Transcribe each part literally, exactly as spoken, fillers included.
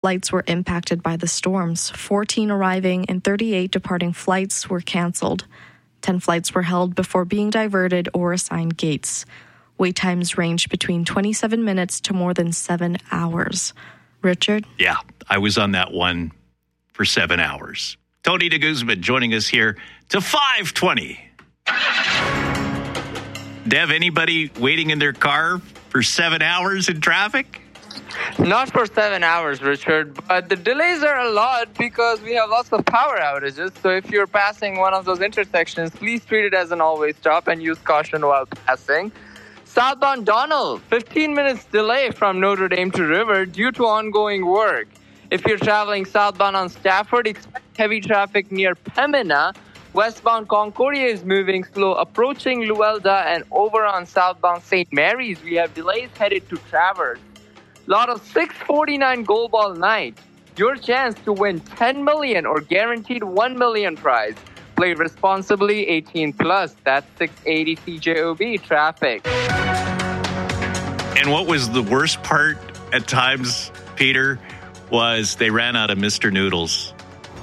Flights were impacted by the storms. fourteen arriving and thirty-eight departing flights were canceled. ten flights were held before being diverted or assigned gates. Wait times ranged between twenty-seven minutes to more than seven hours. Richard? Yeah, I was on that one for seven hours. Tony de Guzman joining us here to five twenty. Dev, anybody waiting in their car for seven hours in traffic? Not for seven hours, Richard, but the delays are a lot because we have lots of power outages. So if you're passing one of those intersections, please treat it as an always stop and use caution while passing. Southbound Donald, fifteen minutes delay from Notre Dame to River due to ongoing work. If you're traveling southbound on Stafford, expect heavy traffic near Pembina. Westbound Concordia is moving slow, approaching Luelda, and over on southbound Saint Mary's, we have delays headed to Traverse. Lot of six forty-nine Gold Ball night. Your chance to win ten million dollars or guaranteed one million dollars prize. Play responsibly, eighteen plus. That's six eighty C J O B traffic. And what was the worst part at times, Peter, was they ran out of Mister Noodles.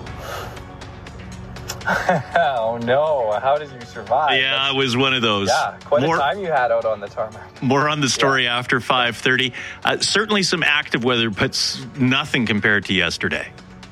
Oh, no. How did you survive? Yeah, That's, it was one of those. Yeah, quite more, a time you had out on the tarmac. More on the story yeah. after five thirty. Uh, certainly some active weather, but nothing compared to yesterday.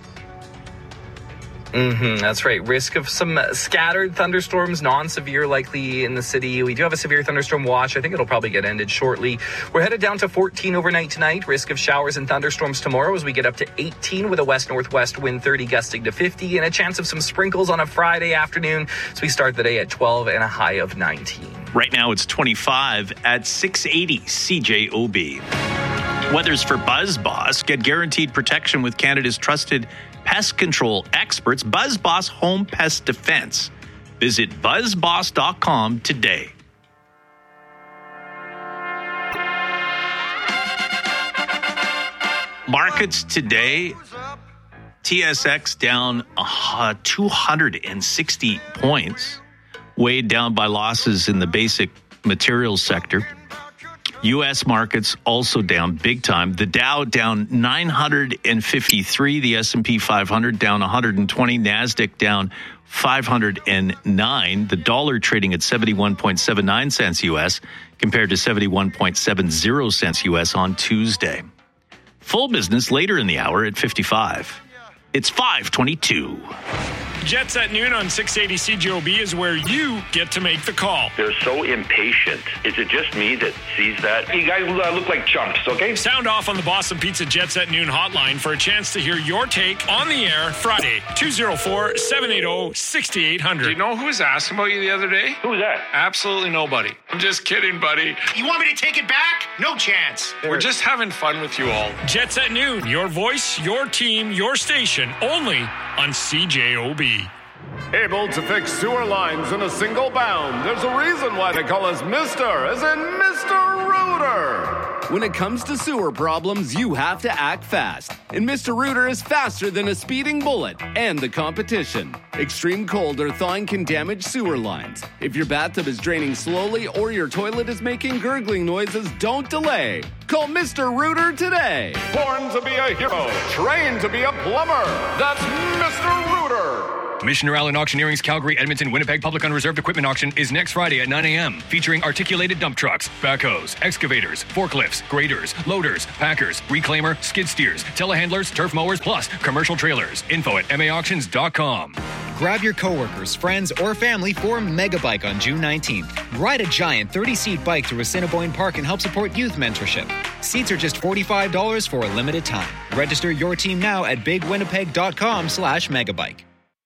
Mm-hmm, that's right. Risk of some scattered thunderstorms, non-severe likely in the city. We do have a severe thunderstorm watch. I think it'll probably get ended shortly. We're headed down to fourteen overnight tonight. Risk of showers and thunderstorms tomorrow as we get up to eighteen with a west-northwest wind thirty gusting to fifty and a chance of some sprinkles on a Friday afternoon. So we start the day at twelve and a high of nineteen. Right now it's twenty-five at six eighty C J O B. Weather's for BuzzBoss. Get guaranteed protection with Canada's trusted pest control experts, BuzzBoss Home Pest Defense. Visit buzz boss dot com today. Markets today, T S X down uh, two hundred sixty points, weighed down by losses in the basic materials sector. U S markets also down big time. The Dow down nine hundred fifty-three, the S and P five hundred down one hundred twenty, NASDAQ down five hundred nine. The dollar trading at seventy-one point seven nine cents U S compared to seventy-one point seven zero cents U S on Tuesday. Full business later in the hour at fifty-five. It's five twenty-two. Jets at noon on six eighty C J O B is where you get to make the call. They're so impatient. Is it just me that sees that? You guys uh, look like chumps, okay? Sound off on the Boston Pizza Jets at noon hotline for a chance to hear your take on the air Friday, two oh four, seven eight zero, six eight zero zero. Do you know who was asking about you the other day? Who's that? Absolutely nobody. I'm just kidding, buddy. You want me to take it back? No chance. We're just having fun with you all. Jets at noon. Your voice, your team, your station. Only on C J O B. Able to fix sewer lines in a single bound. There's a reason why they call us Mister, as in Mister Rooter. When it comes to sewer problems, you have to act fast. And Mister Rooter is faster than a speeding bullet and the competition. Extreme cold or thawing can damage sewer lines. If your bathtub is draining slowly or your toilet is making gurgling noises, don't delay. Call Mister Rooter today. Born to be a hero, trained to be a plumber. That's Mister Rooter. Commissioner Allen Auctioneering's Calgary, Edmonton, Winnipeg Public Unreserved Equipment Auction is next Friday at nine a.m. featuring articulated dump trucks, backhoes, excavators, forklifts, graders, loaders, packers, reclaimer, skid steers, telehandlers, turf mowers, plus commercial trailers. Info at m a auctions dot com. Grab your coworkers, friends, or family for Megabike on June nineteenth. Ride a giant thirty-seat bike through Assiniboine Park and help support youth mentorship. Seats are just forty-five dollars for a limited time. Register your team now at big winnipeg dot com slash megabike.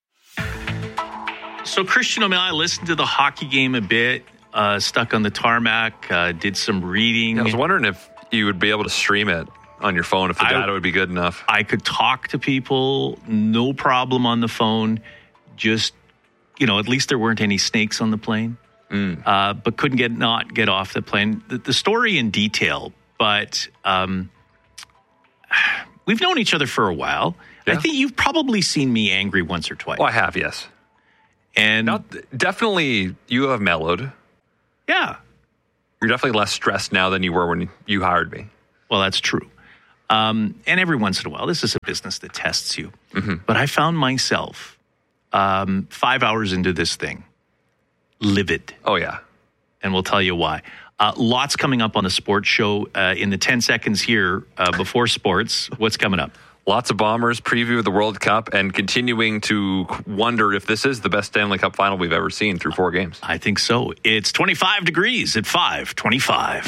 So Christian and I listened to the hockey game a bit, uh, stuck on the tarmac, uh, did some reading. I was wondering if you would be able to stream it on your phone, if the I, data would be good enough. I could talk to people, no problem on the phone. Just, you know, at least there weren't any snakes on the plane, mm. uh, but couldn't get not get off the plane. The, the story in detail, but um, we've known each other for a while. Yeah. I think you've probably seen me angry once or twice. Oh, I have, yes. And Not, definitely, you have mellowed. Yeah. You're definitely less stressed now than you were when you hired me. Well, that's true. Um, and every once in a while, this is a business that tests you. Mm-hmm. But I found myself um, five hours into this thing, livid. Oh, yeah. And we'll tell you why. Uh, lots coming up on the sports show uh, in the ten seconds here uh, before sports. What's coming up? Lots of Bombers, preview of the World Cup, and continuing to wonder if this is the best Stanley Cup final we've ever seen through four games. I think so. It's twenty-five degrees at five twenty-five.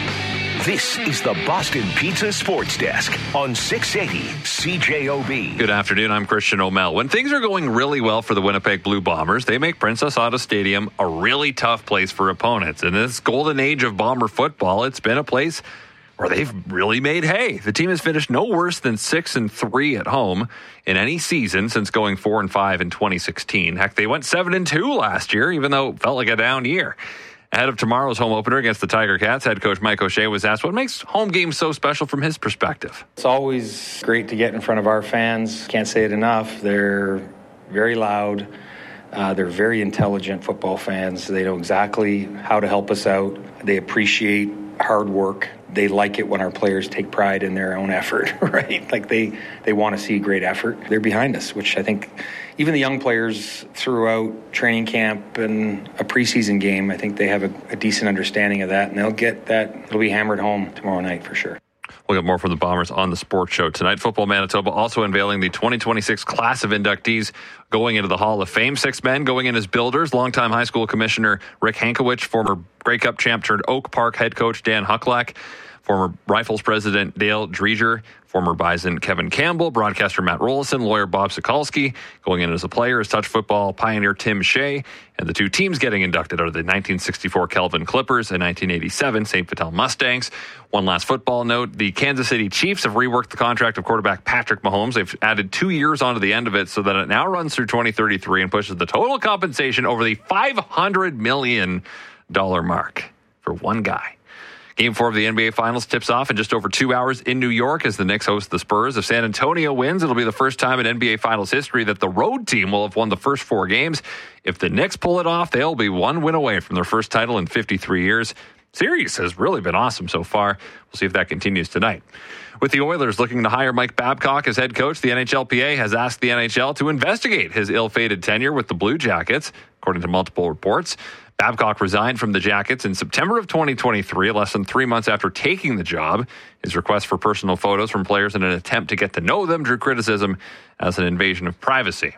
This is the Boston Pizza Sports Desk on six eighty C J O B. Good afternoon. I'm Christian O'Mell. When things are going really well for the Winnipeg Blue Bombers, they make Princess Auto Stadium a really tough place for opponents. In this golden age of Bomber football, it's been a place where they've really made hay. The team has finished no worse than six and three at home in any season since going four and five in twenty sixteen. Heck, they went seven and two last year, even though it felt like a down year. Ahead of tomorrow's home opener against the Tiger Cats, head coach Mike O'Shea was asked what makes home games so special from his perspective. It's always great to get in front of our fans. Can't say it enough. They're very loud. Uh, they're very intelligent football fans. They know exactly how to help us out. They appreciate hard work. They like it when our players take pride in their own effort, right? Like they, they want to see great effort. They're behind us, which I think even the young players throughout training camp and a preseason game, I think they have a, a decent understanding of that, and they'll get that. It'll be hammered home tomorrow night for sure. We'll get more from the Bombers on the sports show tonight. Football Manitoba also unveiling the twenty twenty-six class of inductees going into the Hall of Fame. Six men going in as builders. Longtime high school commissioner Rick Hankowich, former Grey Cup champ turned Oak Park head coach Dan Hucklack, former Rifles president Dale Dreger, former Bison Kevin Campbell, broadcaster Matt Rollison, lawyer Bob Sokolsky. Going in as a player is touch football pioneer Tim Shea. And the two teams getting inducted are the nineteen sixty-four Kelvin Clippers and nineteen eighty-seven Saint Vital Mustangs. One last football note, the Kansas City Chiefs have reworked the contract of quarterback Patrick Mahomes. They've added two years onto the end of it so that it now runs through twenty thirty-three and pushes the total compensation over the five hundred million dollars mark for one guy. Game four of the N B A Finals tips off in just over two hours in New York as the Knicks host the Spurs. If San Antonio wins, it'll be the first time in N B A Finals history that the road team will have won the first four games. If the Knicks pull it off, they'll be one win away from their first title in fifty-three years. Series has really been awesome so far. We'll see if that continues tonight. With the Oilers looking to hire Mike Babcock as head coach, the N H L P A has asked the N H L to investigate his ill-fated tenure with the Blue Jackets, according to multiple reports. Babcock resigned from the Jackets in September of twenty twenty-three, less than three months after taking the job. His request for personal photos from players in an attempt to get to know them drew criticism as an invasion of privacy.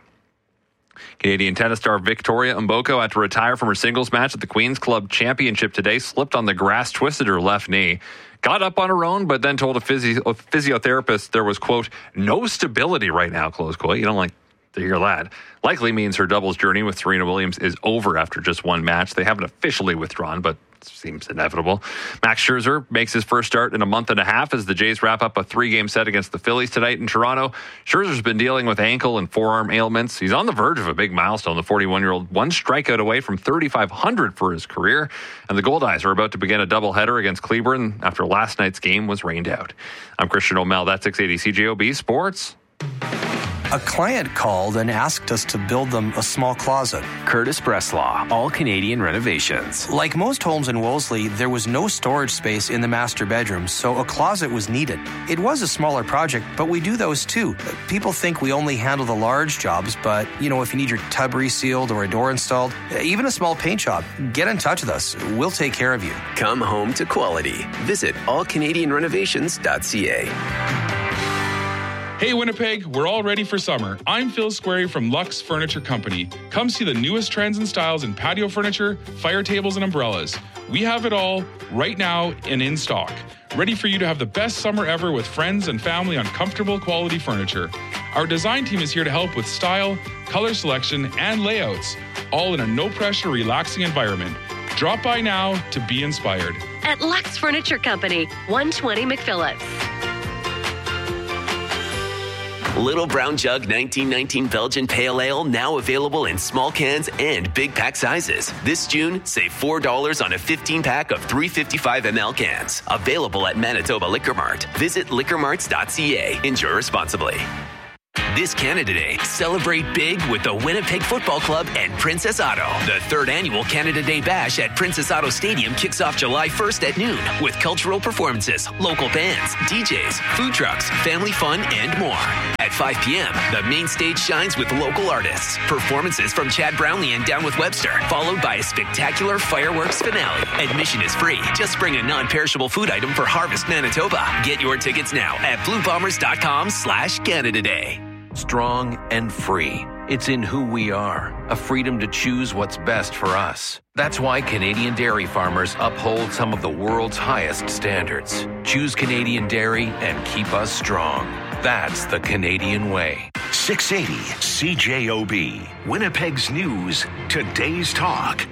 Canadian tennis star Victoria Mboko had to retire from her singles match at the Queen's Club Championship today, slipped on the grass, twisted her left knee, got up on her own, but then told a, physio- a physiotherapist there was, quote, no stability right now, close quote. You don't like to hear that. Likely means her doubles journey with Serena Williams is over after just one match. They haven't officially withdrawn, but seems inevitable. Max Scherzer makes his first start in a month and a half as the Jays wrap up a three-game set against the Phillies tonight in Toronto. Scherzer's been dealing with ankle and forearm ailments. He's on the verge of a big milestone. The forty-one-year-old one strikeout away from thirty-five hundred for his career. And the Goldeyes are about to begin a doubleheader against Cleveland after last night's game was rained out. I'm Christian O'Mell. That's six eighty C J O B Sports. A client called and asked us to build them a small closet. Curtis Breslaw, All Canadian Renovations. Like most homes in Wolseley, there was no storage space in the master bedroom, so a closet was needed. It was a smaller project, but we do those too. People think we only handle the large jobs, but, you know, if you need your tub resealed or a door installed, even a small paint job, get in touch with us. We'll take care of you. Come home to quality. Visit all canadian renovations dot c a. Hey Winnipeg, we're all ready for summer. I'm Phil Squarey from Lux Furniture Company. Come see the newest trends and styles in patio furniture, fire tables, and umbrellas. We have it all right now and in stock. Ready for you to have the best summer ever with friends and family on comfortable quality furniture. Our design team is here to help with style, color selection, and layouts, all in a no-pressure, relaxing environment. Drop by now to be inspired. At Lux Furniture Company, one twenty McPhillips. Little Brown Jug nineteen nineteen Belgian Pale Ale now available in small cans and big pack sizes. This June, save four dollars on a fifteen pack of three fifty-five milliliter cans. Available at Manitoba Liquor Mart. Visit liquor marts dot c a. Enjoy responsibly. This Canada Day, celebrate big with the Winnipeg Football Club and Princess Auto. The third annual Canada Day Bash at Princess Auto Stadium kicks off July first at noon with cultural performances, local bands, D Js, food trucks, family fun, and more. At five p.m., the main stage shines with local artists. Performances from Chad Brownlee and Down with Webster, followed by a spectacular fireworks finale. Admission is free. Just bring a non-perishable food item for Harvest Manitoba. Get your tickets now at blue bombers dot com slash Canada Day. Strong and free. It's in who we are, a freedom to choose what's best for us. That's why Canadian dairy farmers uphold some of the world's highest standards. Choose Canadian dairy and keep us strong. That's the Canadian way. six eighty C J O B. Winnipeg's News. Today's Talk.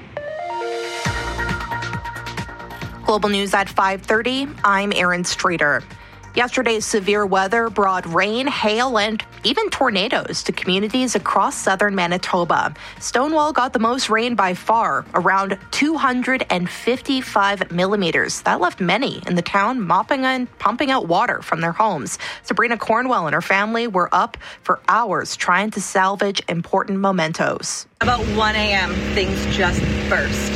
Global News at five thirty. I'm Erin Streeter. Yesterday's severe weather brought rain, hail, and even tornadoes to communities across southern Manitoba. Stonewall got the most rain by far, around two hundred fifty-five millimeters. That left many in the town mopping and pumping out water from their homes. Sabrina Cornwell and her family were up for hours trying to salvage important mementos. About one a.m., things just burst.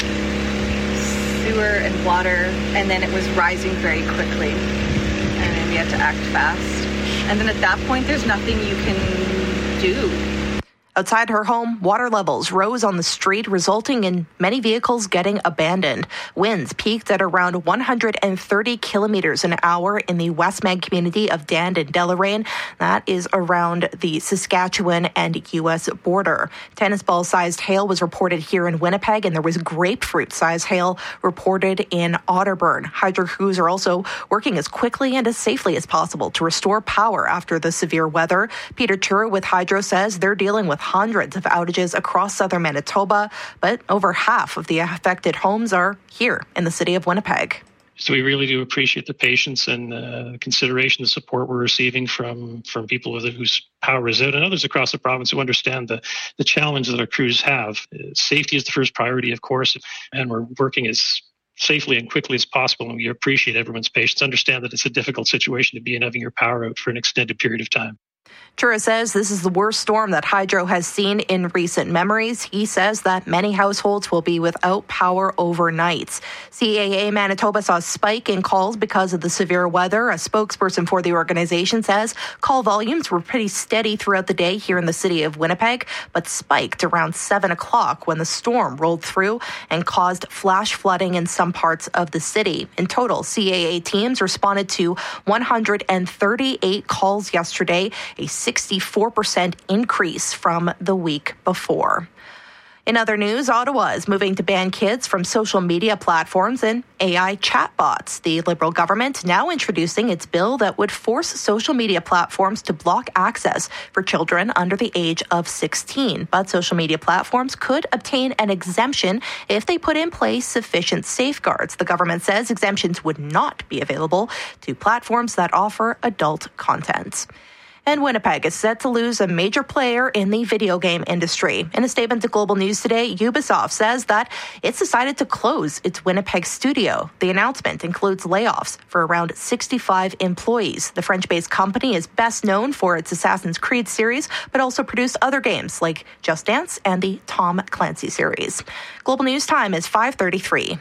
Sewer and water, and then it was rising very quickly. And then we had to act fast. And then at that point, there's nothing you can do. Outside her home, water levels rose on the street, resulting in many vehicles getting abandoned. Winds peaked at around one hundred thirty kilometers an hour in the Westmag community of Dand and Deloraine. That is around the Saskatchewan and U S border. Tennis ball-sized hail was reported here in Winnipeg, and there was grapefruit-sized hail reported in Otterburn. Hydro crews are also working as quickly and as safely as possible to restore power after the severe weather. Peter Chura with Hydro says they're dealing with hundreds of outages across southern Manitoba, but over half of the affected homes are here in the city of Winnipeg. So we really do appreciate the patience and uh, consideration, the support we're receiving from from people with whose power is out and others across the province who understand the, the challenge that our crews have. Uh, safety is the first priority, of course, and we're working as safely and quickly as possible, and we appreciate everyone's patience. Understand that it's a difficult situation to be in, having your power out for an extended period of time. Chura says this is the worst storm that Hydro has seen in recent memories. He says that many households will be without power overnight. C A A Manitoba saw a spike in calls because of the severe weather. A spokesperson for the organization says call volumes were pretty steady throughout the day here in the city of Winnipeg, but spiked around seven o'clock when the storm rolled through and caused flash flooding in some parts of the city. In total, C A A teams responded to one hundred thirty-eight calls yesterday, a sixty-four percent increase from the week before. In other news, Ottawa is moving to ban kids from social media platforms and A I chatbots. The Liberal government now introducing its bill that would force social media platforms to block access for children under the age of sixteen. But social media platforms could obtain an exemption if they put in place sufficient safeguards. The government says exemptions would not be available to platforms that offer adult content. And Winnipeg is set to lose a major player in the video game industry. In a statement to Global News today, Ubisoft says that it's decided to close its Winnipeg studio. The announcement includes layoffs for around sixty-five employees. The French-based company is best known for its Assassin's Creed series, but also produced other games like Just Dance and the Tom Clancy series. Global News time is five thirty-three.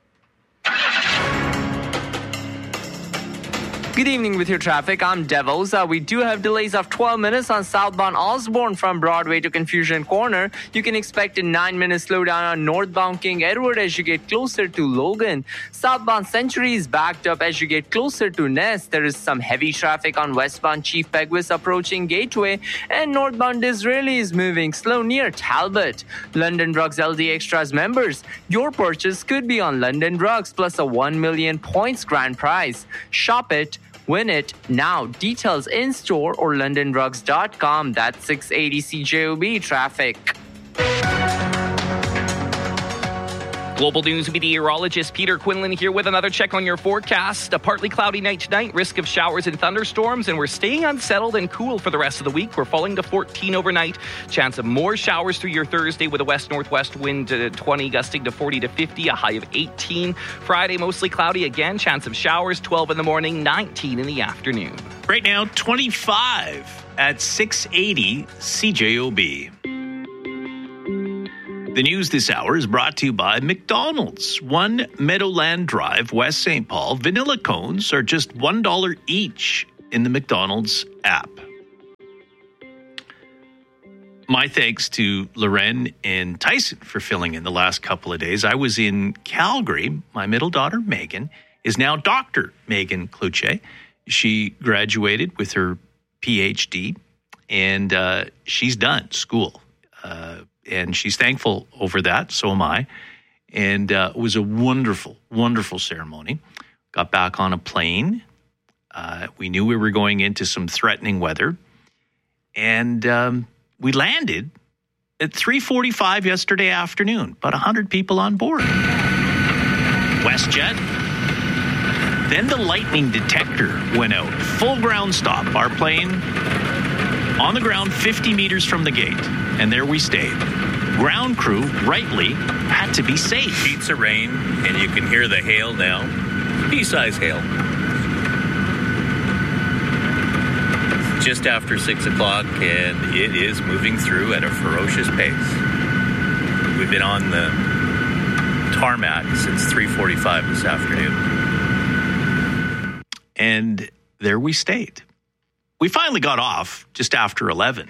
Good evening with your traffic. I'm Devos. Uh, we do have delays of twelve minutes on southbound Osborne from Broadway to Confusion Corner. You can expect a nine minute slowdown on northbound King Edward as you get closer to Logan. Southbound Century is backed up as you get closer to Nest. There is some heavy traffic on westbound Chief Peguis approaching Gateway, and northbound Disraeli is moving slow near Talbot. London Drugs L D Extras members, your purchase could be on London Drugs plus a one million points grand prize. Shop it. Win it now. Details in store or london drugs dot com. That's six eighty C J O B traffic. Global News meteorologist Peter Quinlan here with another check on your forecast. A partly cloudy night tonight, risk of showers and thunderstorms, and we're staying unsettled and cool for the rest of the week. We're falling to fourteen overnight. Chance of more showers through your Thursday with a west-northwest wind to twenty, gusting to forty to fifty, a high of eighteen. Friday, mostly cloudy again. Chance of showers, twelve in the morning, nineteen in the afternoon. Right now, twenty-five at six eighty C J O B. The news this hour is brought to you by McDonald's. One Meadowland Drive, West Saint Paul. Vanilla cones are just one dollar each in the McDonald's app. My thanks to Loren and Tyson for filling in the last couple of days. I was in Calgary. My middle daughter, Megan, is now Doctor Megan Cloutier. She graduated with her P H D, and uh, she's done school. Uh, and she's thankful over that. So am I. And uh, it was a wonderful, wonderful ceremony. Got back on a plane. Uh, we knew we were going into some threatening weather. And um, we landed at three forty-five yesterday afternoon. About one hundred people on board. WestJet. Then the lightning detector went out. Full ground stop. Our plane on the ground fifty meters from the gate. And there we stayed. Ground crew, rightly, had to be safe. Sheets of rain, and you can hear the hail now. Pea-size hail. Just after six o'clock, and it is moving through at a ferocious pace. We've been on the tarmac since three forty-five this afternoon. And there we stayed. We finally got off just after eleven.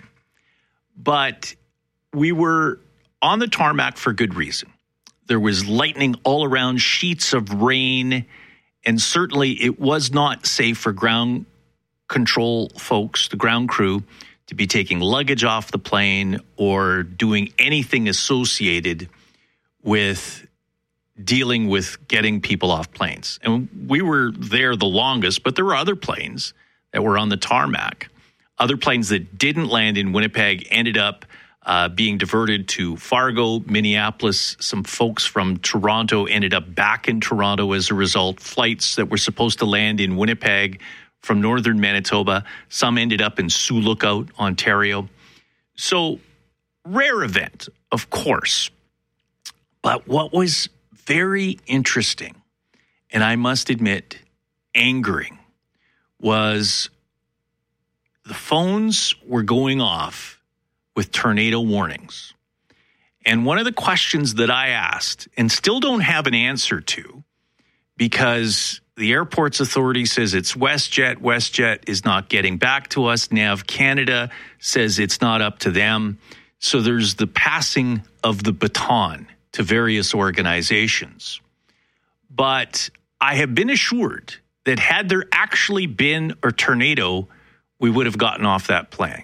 But we were on the tarmac for good reason. There was lightning all around, sheets of rain, and certainly it was not safe for ground control folks, the ground crew, to be taking luggage off the plane or doing anything associated with dealing with getting people off planes. And we were there the longest, but there were other planes that were on the tarmac. Other planes that didn't land in Winnipeg ended up uh, being diverted to Fargo, Minneapolis. Some folks from Toronto ended up back in Toronto as a result. Flights that were supposed to land in Winnipeg from northern Manitoba, some ended up in Sioux Lookout, Ontario. So, rare event, of course. But what was very interesting, and I must admit, angering, was the phones were going off with tornado warnings. And one of the questions that I asked, and still don't have an answer to, because the airport's authority says it's WestJet. WestJet is not getting back to us. Nav Canada says it's not up to them. So there's the passing of the baton to various organizations. But I have been assured that had there actually been a tornado, we would have gotten off that plane.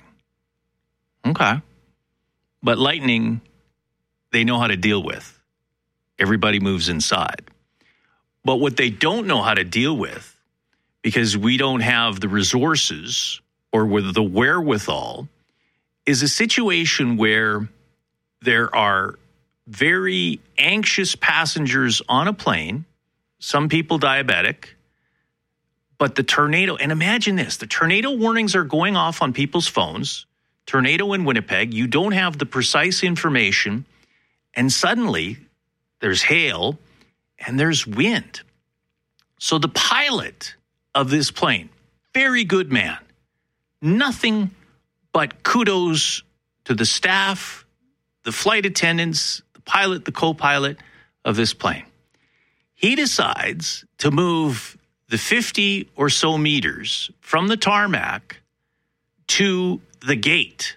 Okay. But lightning, they know how to deal with. Everybody moves inside. But what they don't know how to deal with, because we don't have the resources or with the wherewithal, is a situation where there are very anxious passengers on a plane, some people diabetic, but the tornado, and imagine this, the tornado warnings are going off on people's phones, tornado in Winnipeg, you don't have the precise information, and suddenly there's hail and there's wind. So the pilot of this plane, very good man, nothing but kudos to the staff, the flight attendants, the pilot, the co-pilot of this plane. He decides to move the fifty or so meters from the tarmac to the gate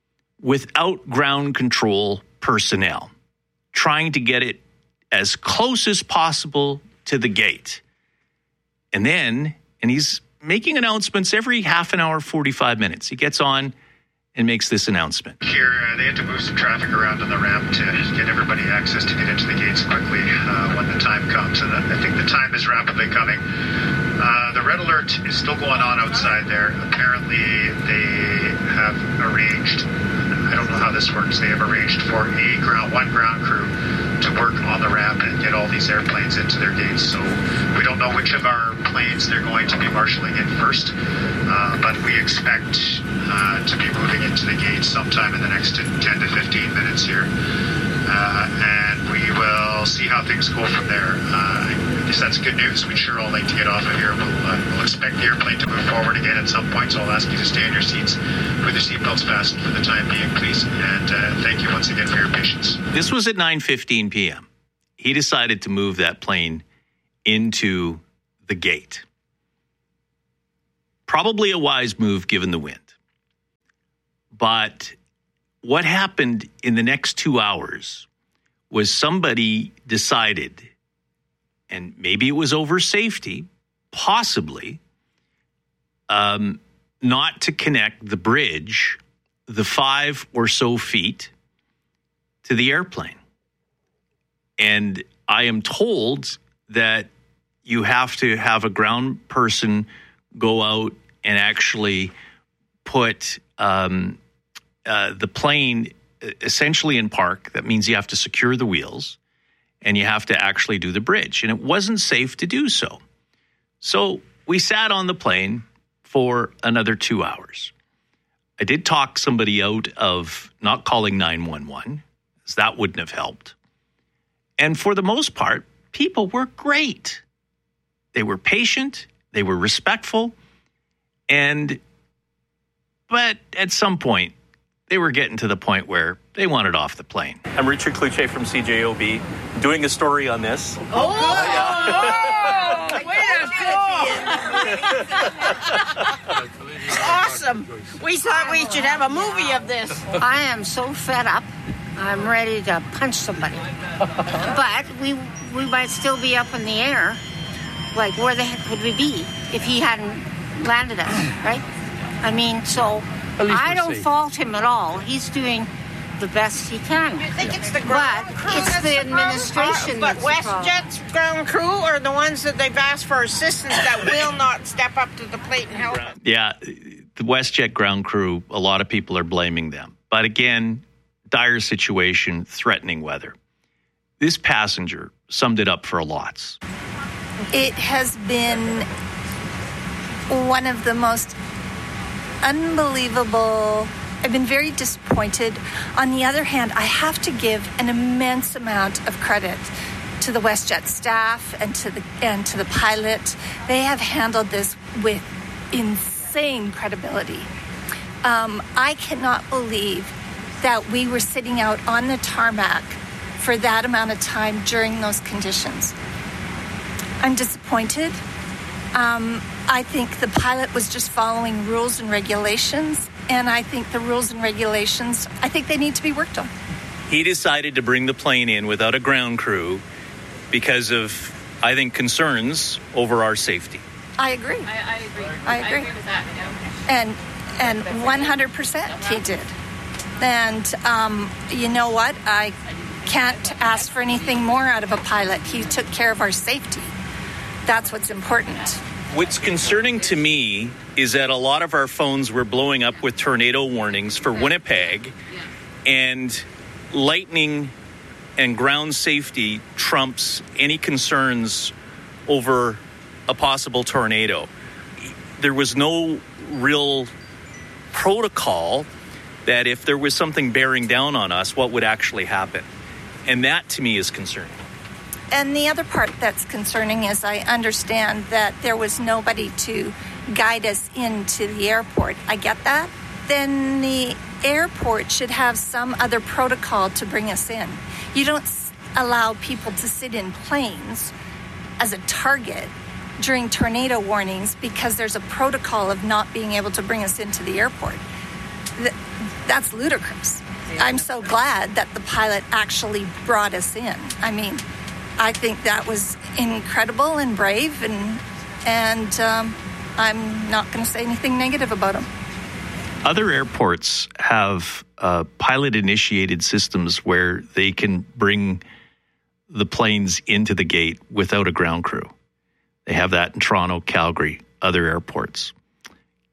without ground control personnel, trying to get it as close as possible to the gate. And then, and he's making announcements every half an hour, forty-five minutes. He gets on and makes this announcement. Here, uh, they had to move some traffic around on the ramp to get everybody access to get into the gates quickly uh, when the time comes. And I think the time is rapidly coming. Uh, the red alert is still going on outside there. Apparently, they have arranged, I don't know how this works, they have arranged for a ground, one ground crew to work on the ramp and get all these airplanes into their gates. So we don't know which of our planes they're going to be marshalling in first, uh, but we expect uh, to be moving into the gates sometime in the next ten to fifteen minutes here. Uh, and we will see how things go from there. Uh, I guess that's good news. We'd sure all like to get off of here. We'll, uh, we'll expect the airplane to move forward again at some point, so I'll ask you to stay in your seats with your seatbelts fastened for the time being, please. And uh, thank you once again for your patience. This was at nine fifteen p.m. He decided to move that plane into the gate. Probably a wise move given the wind. But what happened in the next two hours was somebody decided, and maybe it was over safety, possibly, um, not to connect the bridge, the five or so feet, to the airplane. And I am told that you have to have a ground person go out and actually put um, uh, the plane essentially in park. That means you have to secure the wheels and you have to actually do the bridge. And it wasn't safe to do so. So we sat on the plane for another two hours. I did talk somebody out of not calling nine one one, as that wouldn't have helped. And for the most part, people were great. They were patient, they were respectful, and but at some point, they were getting to the point where they wanted off the plane. I'm Richard Kluche from C J O B, doing a story on this. Oh, oh, oh way to go. Awesome. We thought we should have a movie of this. I am so fed up. I'm ready to punch somebody. But we we might still be up in the air. Like, where the heck would we be if he hadn't landed us, right? I mean, so I don't safe. fault him at all. He's doing the best he can. I think it's the ground but crew. It's the administration But that's WestJet's ground crew are the ones that they've asked for assistance that will not step up to the plate and help. Yeah, the WestJet ground crew, a lot of people are blaming them. But again, dire situation, threatening weather. This passenger summed it up for a lots. It has been one of the most unbelievable. I've been very disappointed. On the other hand, I have to give an immense amount of credit to the WestJet staff and to the and to the pilot. They have handled this with insane credibility. Um, I cannot believe that we were sitting out on the tarmac for that amount of time during those conditions. I'm disappointed. Um, I think the pilot was just following rules and regulations, and I think the rules and regulations, I think they need to be worked on. He decided to bring the plane in without a ground crew because of, I think, concerns over our safety. I agree. I, I agree. I agree. I agree with that, yeah. And, and one hundred percent he did. And um, you know what? I can't ask for anything more out of a pilot. He took care of our safety. That's what's important. What's concerning to me is that a lot of our phones were blowing up with tornado warnings for Winnipeg, and lightning and ground safety trumps any concerns over a possible tornado. There was no real protocol that if there was something bearing down on us, what would actually happen. And that, to me, is concerning. And the other part that's concerning is I understand that there was nobody to guide us into the airport. I get that. Then the airport should have some other protocol to bring us in. You don't allow people to sit in planes as a target during tornado warnings because there's a protocol of not being able to bring us into the airport. That's ludicrous. I'm so glad that the pilot actually brought us in. I mean, I think that was incredible and brave, and and um, I'm not going to say anything negative about him. Other airports have uh, pilot-initiated systems where they can bring the planes into the gate without a ground crew. They have that in Toronto, Calgary, other airports.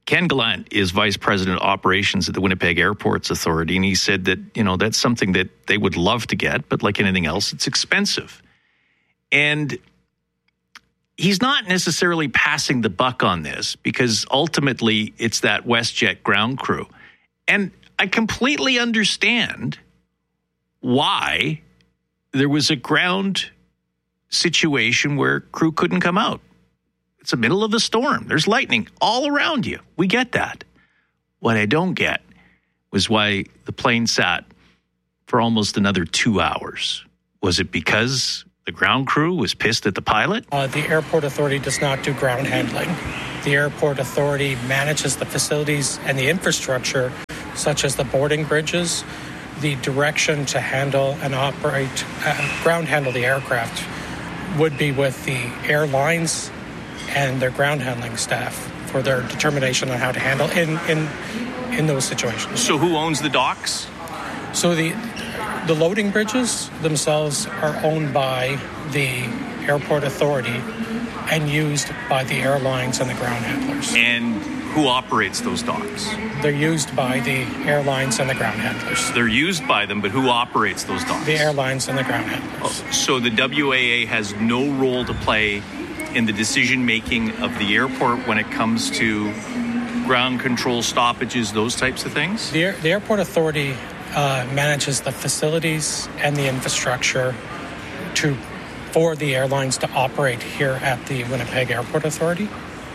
Ken Gallant is Vice President of Operations at the Winnipeg Airports Authority, and he said that, you know, that's something that they would love to get, but like anything else, it's expensive. And he's not necessarily passing the buck on this because ultimately it's that WestJet ground crew. And I completely understand why there was a ground situation where crew couldn't come out. It's the middle of the storm. There's lightning all around you. We get that. What I don't get was why the plane sat for almost another two hours. Was it because the ground crew was pissed at the pilot? Uh, the airport authority does not do ground handling. The airport authority manages the facilities and the infrastructure, such as the boarding bridges. The direction to handle and operate, uh, ground handle the aircraft would be with the airlines and their ground handling staff for their determination on how to handle in in, in those situations. So who owns the docks? So the the loading bridges themselves are owned by the airport authority and used by the airlines and the ground handlers. And who operates those docks? They're used by the airlines and the ground handlers. They're used by them, but who operates those docks? The airlines and the ground handlers. Oh, so the W A A has no role to play in the decision-making of the airport when it comes to ground control stoppages, those types of things? The, the airport authority uh, manages the facilities and the infrastructure to for the airlines to operate here at the Winnipeg Airport Authority.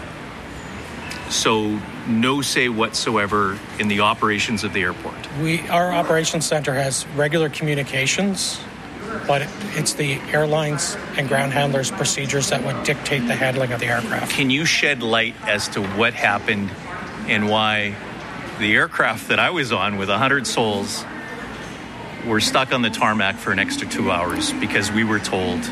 So no say whatsoever in the operations of the airport? We, our operations center has regular communications, but it's the airlines and ground handlers' procedures that would dictate the handling of the aircraft. Can you shed light as to what happened and why the aircraft that I was on with one hundred souls were stuck on the tarmac for an extra two hours because we were told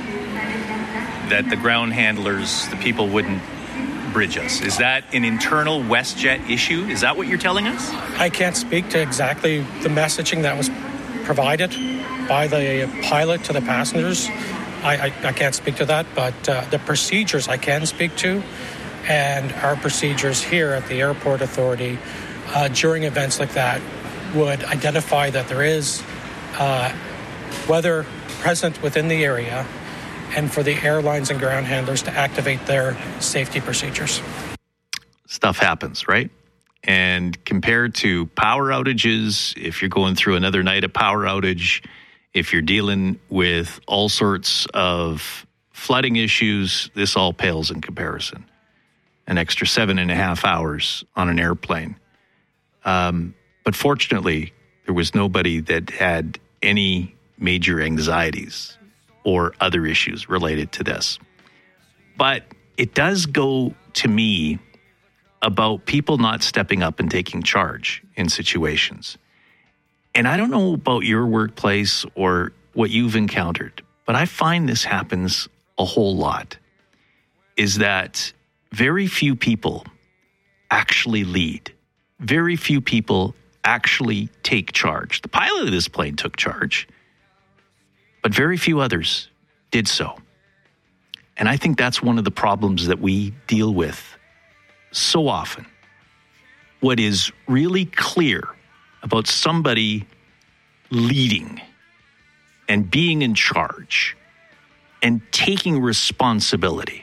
that the ground handlers, the people wouldn't bridge us? Is that an internal WestJet issue? Is that what you're telling us? I can't speak to exactly the messaging that was provided by the pilot to the passengers. I, I, I can't speak to that, but uh, the procedures I can speak to, and our procedures here at the Airport Authority uh, during events like that would identify that there is uh, weather present within the area, and for the airlines and ground handlers to activate their safety procedures. Stuff happens, right? And compared to power outages, if you're going through another night of power outage, if you're dealing with all sorts of flooding issues, this all pales in comparison. An extra seven and a half hours on an airplane. Um, but fortunately, there was nobody that had any major anxieties or other issues related to this. But it does go to me about people not stepping up and taking charge in situations. And I don't know about your workplace or what you've encountered, but I find this happens a whole lot, is that very few people actually lead. Very few people actually take charge. The pilot of this plane took charge, but very few others did so. And I think that's one of the problems that we deal with so often. What is really clear about somebody leading and being in charge and taking responsibility,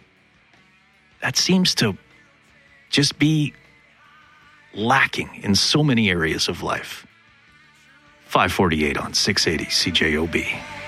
that seems to just be lacking in so many areas of life. five forty-eight on six eighty C J O B.